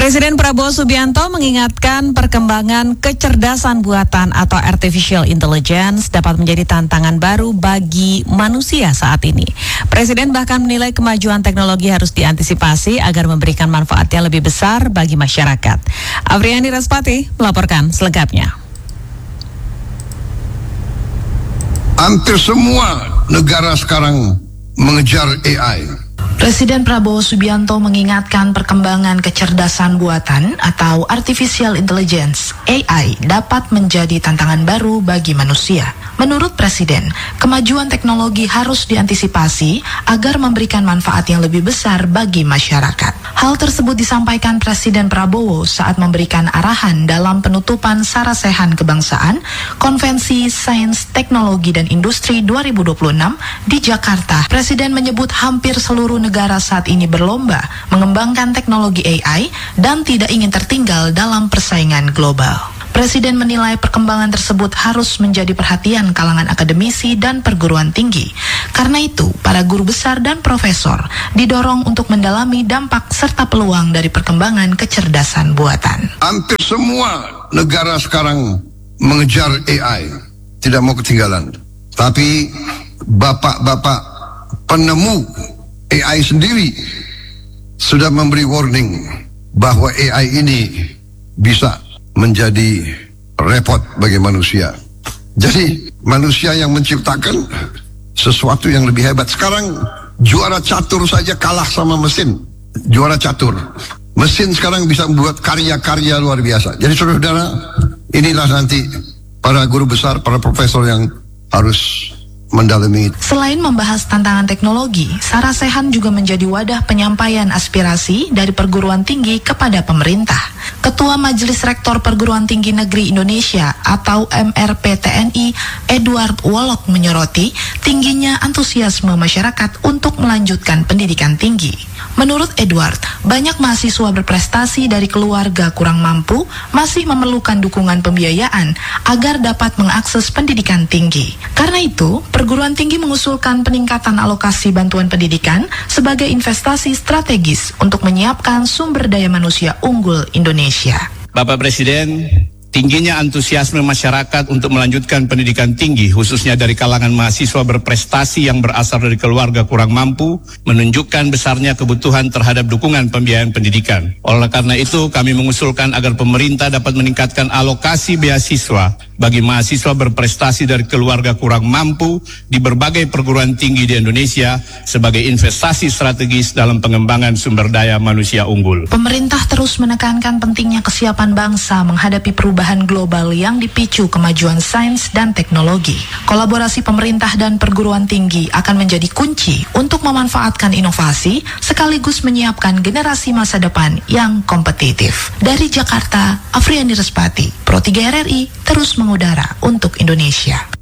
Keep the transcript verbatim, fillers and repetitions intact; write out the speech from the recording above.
Presiden Prabowo Subianto mengingatkan perkembangan kecerdasan buatan atau artificial intelligence dapat menjadi tantangan baru bagi manusia saat ini. Presiden bahkan menilai kemajuan teknologi harus diantisipasi agar memberikan manfaat yang lebih besar bagi masyarakat. Afriani Raspati melaporkan selengkapnya. Hampir semua negara sekarang mengejar A I. Presiden Prabowo Subianto mengingatkan perkembangan kecerdasan buatan atau artificial intelligence A I dapat menjadi tantangan baru bagi manusia. Menurut Presiden, kemajuan teknologi harus diantisipasi agar memberikan manfaat yang lebih besar bagi masyarakat. Hal tersebut disampaikan Presiden Prabowo saat memberikan arahan dalam penutupan Sarasehan Kebangsaan Konvensi Sains, Teknologi dan Industri dua ribu dua puluh enam di Jakarta. Presiden menyebut hampir seluruh negara saat ini berlomba mengembangkan teknologi A I dan tidak ingin tertinggal dalam persaingan global. Presiden menilai perkembangan tersebut harus menjadi perhatian kalangan akademisi dan perguruan tinggi. Karena itu, para guru besar dan profesor didorong untuk mendalami dampak serta peluang dari perkembangan kecerdasan buatan. Hampir semua negara sekarang mengejar A I, tidak mau ketinggalan. Tapi bapak-bapak penemu A I sendiri sudah memberi warning bahwa A I ini bisa menjadi repot bagi manusia. Jadi manusia yang menciptakan sesuatu yang lebih hebat. Sekarang juara catur saja kalah sama mesin. Juara catur. Mesin sekarang bisa membuat karya-karya luar biasa. Jadi saudara-saudara, inilah nanti para guru besar, para profesor yang harus mendalami. Selain membahas tantangan teknologi, Sarasehan juga menjadi wadah penyampaian aspirasi dari perguruan tinggi kepada pemerintah. Ketua Majelis Rektor Perguruan Tinggi Negeri Indonesia atau M R P T N I, Edward Wolok menyoroti tingginya antusiasme masyarakat untuk melanjutkan pendidikan tinggi. Menurut Edward, banyak mahasiswa berprestasi dari keluarga kurang mampu masih memerlukan dukungan pembiayaan agar dapat mengakses pendidikan tinggi. Karena itu, perguruan tinggi mengusulkan peningkatan alokasi bantuan pendidikan sebagai investasi strategis untuk menyiapkan sumber daya manusia unggul Indonesia. Bapak Presiden, tingginya antusiasme masyarakat untuk melanjutkan pendidikan tinggi, khususnya dari kalangan mahasiswa berprestasi yang berasal dari keluarga kurang mampu, menunjukkan besarnya kebutuhan terhadap dukungan pembiayaan pendidikan. Oleh karena itu, kami mengusulkan agar pemerintah dapat meningkatkan alokasi beasiswa bagi mahasiswa berprestasi dari keluarga kurang mampu di berbagai perguruan tinggi di Indonesia sebagai investasi strategis dalam pengembangan sumber daya manusia unggul. Pemerintah terus menekankan pentingnya kesiapan bangsa menghadapi perubahan global yang dipicu kemajuan sains dan teknologi. Kolaborasi pemerintah dan perguruan tinggi akan menjadi kunci untuk memanfaatkan inovasi sekaligus menyiapkan generasi masa depan yang kompetitif. Dari Jakarta, Afriani Raspati, Pro tiga R R I, terus mengudara untuk Indonesia.